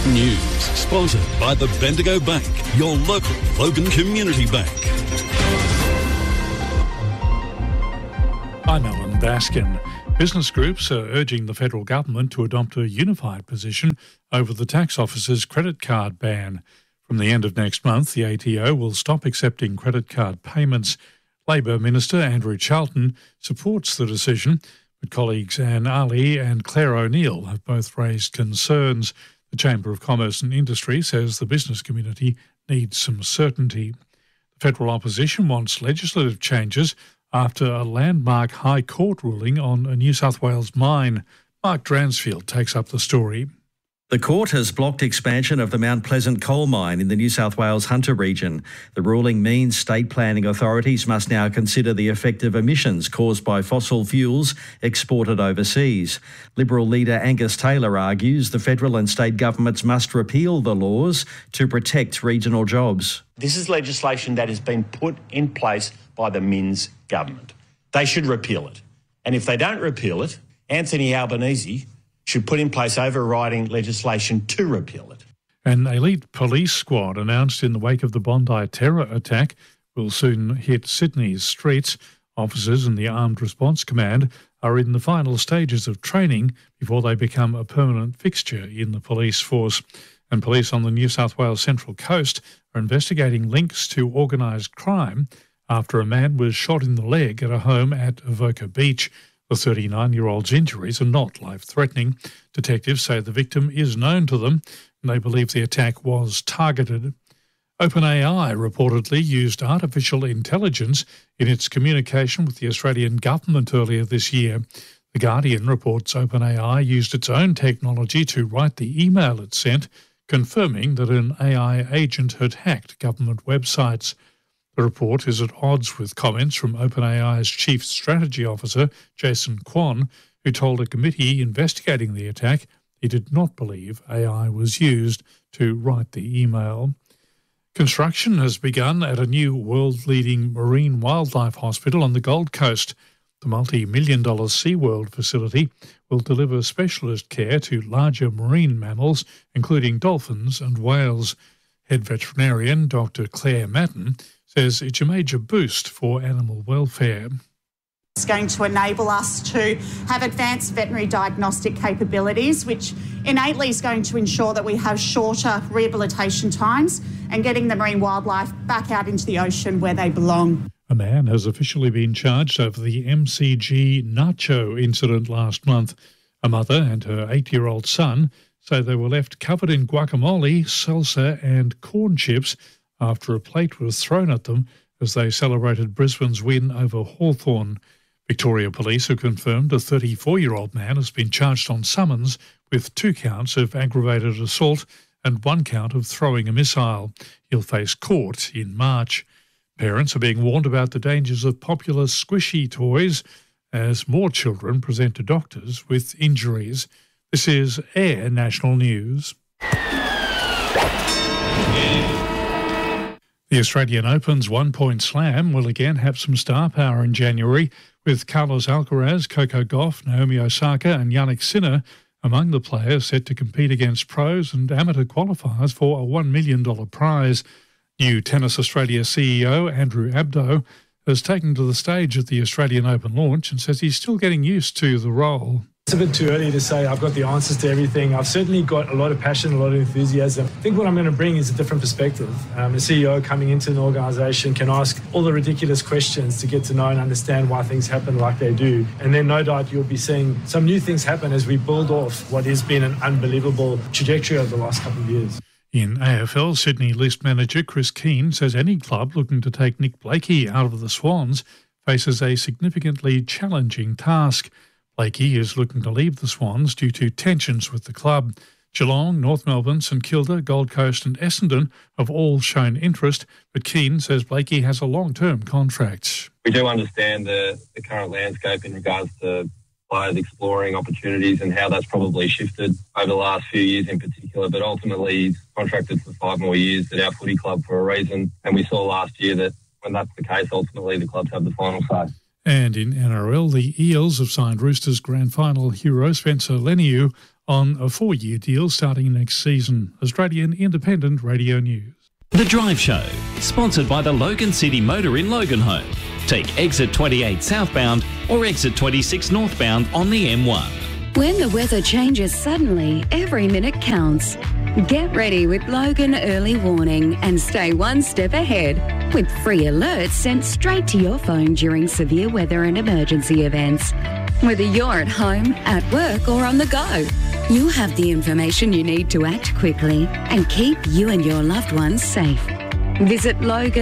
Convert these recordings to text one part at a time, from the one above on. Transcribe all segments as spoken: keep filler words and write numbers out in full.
News sponsored by the Bendigo Bank, your local Logan Community Bank. I'm Alan Baskin. Business groups are urging the federal government to adopt a unified position over the tax office's credit card ban. From the end of next month, the A T O will stop accepting credit card payments. Labor Minister Andrew Charlton supports the decision, but colleagues Anne Ali and Claire O'Neill have both raised concerns. The Chamber of Commerce and Industry says the business community needs some certainty. The federal opposition wants legislative changes after a landmark High Court ruling on a New South Wales mine. Mark Dransfield takes up the story. The court has blocked expansion of the Mount Pleasant coal mine in the New South Wales Hunter region. The ruling means state planning authorities must now consider the effect of emissions caused by fossil fuels exported overseas. Liberal leader Angus Taylor argues the federal and state governments must repeal the laws to protect regional jobs. This is legislation that has been put in place by the Minns government. They should repeal it. And if they don't repeal it, Anthony Albanese should put in place overriding legislation to repeal it. An elite police squad announced in the wake of the Bondi terror attack will soon hit Sydney's streets. Officers in the Armed Response Command are in the final stages of training before they become a permanent fixture in the police force. And police on the New South Wales Central Coast are investigating links to organised crime after a man was shot in the leg at a home at Avoca Beach. The thirty-nine-year-old's injuries are not life-threatening. Detectives say the victim is known to them and they believe the attack was targeted. OpenAI reportedly used artificial intelligence in its communication with the Australian government earlier this year. The Guardian reports OpenAI used its own technology to write the email it sent, confirming that an A I agent had hacked government websites. The report is at odds with comments from OpenAI's Chief Strategy Officer, Jason Kwon, who told a committee investigating the attack he did not believe A I was used to write the email. Construction has begun at a new world-leading marine wildlife hospital on the Gold Coast. The multi-million dollar SeaWorld facility will deliver specialist care to larger marine mammals, including dolphins and whales. Head veterinarian Doctor Claire Matten says it's a major boost for animal welfare. It's going to enable us to have advanced veterinary diagnostic capabilities, which innately is going to ensure that we have shorter rehabilitation times and getting the marine wildlife back out into the ocean where they belong. A man has officially been charged over the M C G Nacho incident last month. A mother and her eight-year-old son say they were left covered in guacamole, salsa and corn chips after a plate was thrown at them as they celebrated Brisbane's win over Hawthorn. Victoria Police have confirmed a thirty-four-year-old man has been charged on summons with two counts of aggravated assault and one count of throwing a missile. He'll face court in March. Parents are being warned about the dangers of popular squishy toys as more children present to doctors with injuries. This is Air National News. The Australian Open's one-point slam will again have some star power in January, with Carlos Alcaraz, Coco Gauff, Naomi Osaka and Jannik Sinner among the players set to compete against pros and amateur qualifiers for a one million dollars prize. New Tennis Australia C E O Andrew Abdo has taken to the stage at the Australian Open launch and says he's still getting used to the role. It's a bit too early to say I've got the answers to everything. I've certainly got a lot of passion, a lot of enthusiasm. I think what I'm going to bring is a different perspective. Um, a C E O coming into an organisation can ask all the ridiculous questions to get to know and understand why things happen like they do. And then no doubt you'll be seeing some new things happen as we build off what has been an unbelievable trajectory over the last couple of years. In A F L, Sydney List manager Chris Keane says any club looking to take Nick Blakey out of the Swans faces a significantly challenging task. Blakey is looking to leave the Swans due to tensions with the club. Geelong, North Melbourne, St Kilda, Gold Coast and Essendon have all shown interest, but Keane says Blakey has a long-term contract. We do understand the, the current landscape in regards to players exploring opportunities and how that's probably shifted over the last few years in particular, but ultimately he's contracted for five more years at our footy club for a reason, and we saw last year that when that's the case, ultimately the clubs have the final say. And in N R L, the Eels have signed Roosters grand final hero Spencer Leniu on a four-year deal starting next season. Australian Independent Radio News. The Drive Show, sponsored by the Logan City Motor in Loganholme. Take exit twenty-eight southbound or exit twenty-six northbound on the M one. When the weather changes suddenly, every minute counts. Get ready with Logan Early Warning and stay one step ahead with free alerts sent straight to your phone during severe weather and emergency events. Whether you're at home, at work or on the go, you have the information you need to act quickly and keep you and your loved ones safe. Visit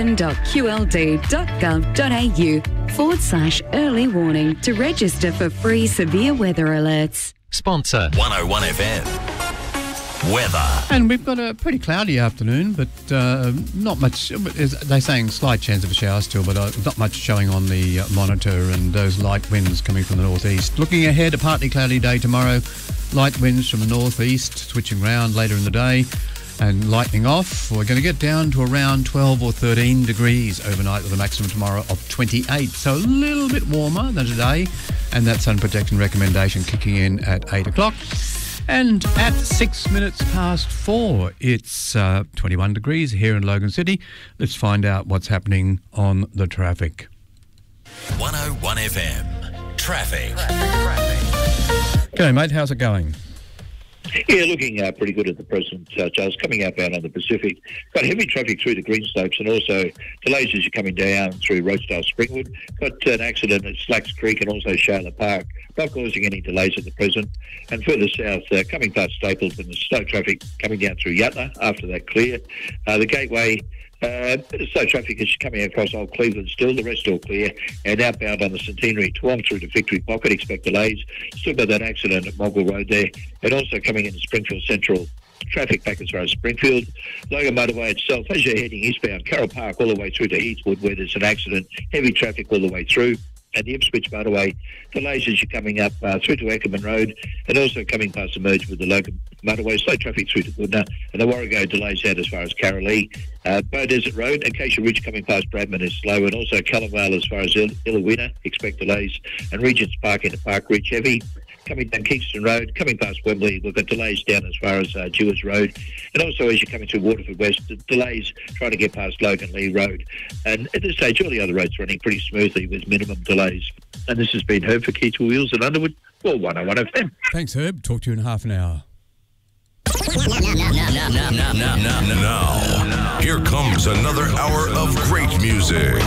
logan.qld.gov.au forward slash early warning to register for free severe weather alerts. Sponsor one oh one F M. Weather. And we've got a pretty cloudy afternoon, but uh, not much. They're saying slight chance of a shower still, but uh, not much showing on the uh, monitor, and those light winds coming from the northeast. Looking ahead, a partly cloudy day tomorrow. Light winds from the northeast, switching round later in the day and lightening off. We're going to get down to around twelve or thirteen degrees overnight with a maximum tomorrow of twenty-eight. So a little bit warmer than today, and that sun protection recommendation kicking in at eight o'clock. And at six minutes past four, it's uh, twenty-one degrees here in Logan City. Let's find out what's happening on the traffic. one oh one F M. Traffic. Okay, mate, how's it going? Yeah, looking uh, pretty good at the present, uh, Charles. Coming outbound on the Pacific. Got heavy traffic through the Greenslopes and also delays as you're coming down through Rosedale Springwood. Got uh, an accident at Slacks Creek and also Shayla Park. Not causing any delays at the present. And further south, uh, coming past Staples and the slow traffic coming down through Yatna after that clear. Uh, the Gateway, uh, bit of slow traffic as you're coming across Old Cleveland still. The rest all clear. And outbound on the Centenary, Twom through to Victory Pocket. Expect delays. Still got that accident at Mogul Road there. And also coming into Springfield Central. Traffic back as far as Springfield. Logan Motorway itself, as you're heading eastbound, Carroll Park all the way through to Heathwood where there's an accident. Heavy traffic all the way through. And the Ipswich Motorway, delays as you're coming up uh, through to Eckerman Road and also coming past the merge with the Logan Motorway. Slow traffic through to Goodna and the Warrego delays out as far as Carolee. Uh, Bow Desert Road, Acacia Ridge coming past Bradman is slow, and also Callumvale as far as Ill- Illawina, expect delays. And Regent's Park into Park Ridge heavy. Coming down Kingston Road, coming past Wembley, we've got delays down as far as uh, Dewars Road. And also as you're coming through Waterford West, delays trying to get past Logan Lee Road. And at this stage, all the other roads running pretty smoothly with minimum delays. And this has been Herb for Keats Wheels and Underwood, well, one oh one F M. Thanks, Herb. Talk to you in half an hour. Now, here comes another hour of great music.